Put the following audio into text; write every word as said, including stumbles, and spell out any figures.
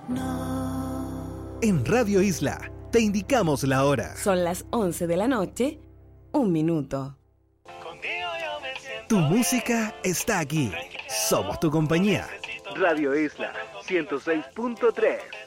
No. En Radio Isla te indicamos la hora. Son las once de la noche, un minuto. Tu música está aquí. Somos tu compañía. Radio Isla ciento seis punto tres.